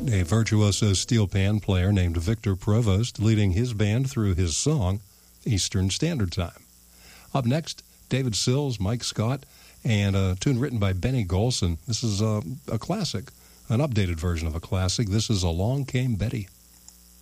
a virtuoso steel pan player named Victor Provost, leading his band through his song, Eastern Standard Time. Up next, David Sills, Mike Scott, and a tune written by Benny Golson. This is a classic, an updated version of a classic. This is Along Came Betty.